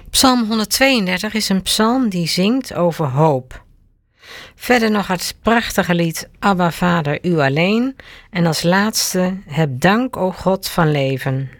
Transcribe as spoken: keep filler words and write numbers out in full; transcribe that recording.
Psalm honderdtweeëndertig is een psalm die zingt over hoop. Verder nog het prachtige lied Abba Vader, u alleen. En als laatste, heb dank, o God van leven.